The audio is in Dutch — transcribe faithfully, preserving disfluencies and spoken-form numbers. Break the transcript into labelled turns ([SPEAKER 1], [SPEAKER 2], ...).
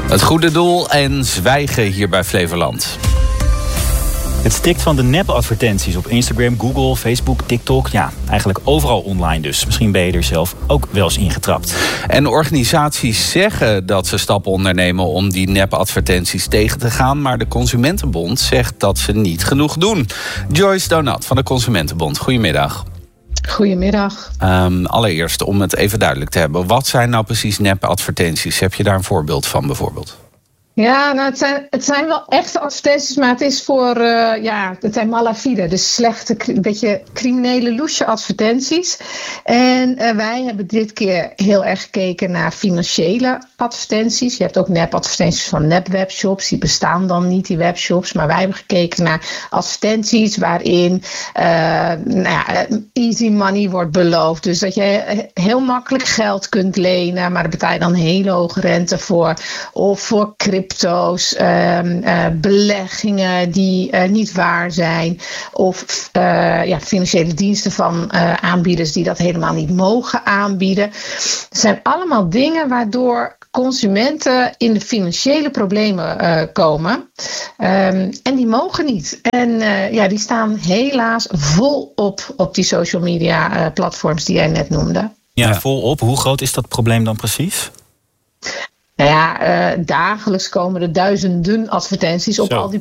[SPEAKER 1] Het goede doel en zwijgen hier bij Flevoland.
[SPEAKER 2] Het stikt van de nep-advertenties op Instagram, Google, Facebook, TikTok. Ja, eigenlijk overal online dus. Misschien ben je er zelf ook wel eens ingetrapt.
[SPEAKER 1] En organisaties zeggen dat ze stappen ondernemen om die nep-advertenties tegen te gaan. Maar de Consumentenbond zegt dat ze niet genoeg doen. Joyce Donat van de Consumentenbond, goedemiddag.
[SPEAKER 3] Goedemiddag.
[SPEAKER 1] Um, allereerst om het even duidelijk te hebben. Wat zijn nou precies nep-advertenties? Heb je daar een voorbeeld van bijvoorbeeld?
[SPEAKER 3] Ja, nou, het zijn, het zijn wel echte advertenties, maar het is voor, uh, ja, het zijn malafide, dus slechte, een beetje criminele loesje advertenties. En uh, wij hebben dit keer heel erg gekeken naar financiële advertenties. Je hebt ook nep-advertenties van nep-webshops, die bestaan dan niet, die webshops. Maar wij hebben gekeken naar advertenties waarin uh, nou ja, easy money wordt beloofd. Dus dat je heel makkelijk geld kunt lenen, maar daar betaal je dan een hele hoge rente voor. Of voor crypto. Crypto's, uh, uh, beleggingen die uh, niet waar zijn. Of uh, ja, financiële diensten van uh, aanbieders die dat helemaal niet mogen aanbieden. Het zijn allemaal dingen waardoor consumenten in de financiële problemen uh, komen. Um, en die mogen niet. En uh, ja, die staan helaas volop op die social media uh, platforms die jij net noemde.
[SPEAKER 2] Ja, volop. Hoe groot is dat probleem dan precies?
[SPEAKER 3] Nou ja, uh, dagelijks komen er duizenden advertenties op Zo. al die